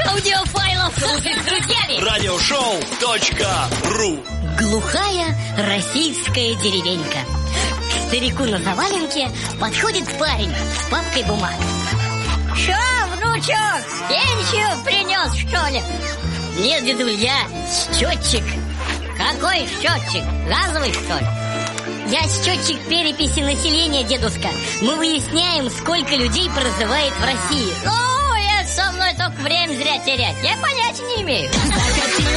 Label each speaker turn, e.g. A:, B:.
A: аудиофайлов слушать с друзьями.
B: Радиошоу.ру.
A: Глухая российская деревенька. К старику на заваленке подходит парень с папкой бумаг. Что, внучок, пенсию принес, что ли? Нет, дедуль, я счетчик. Какой счетчик? Газовый, что ли? Я счетчик переписи населения, дедушка. Мы выясняем, сколько людей проживает в России. О, это со мной только время зря терять. Я понятия не имею.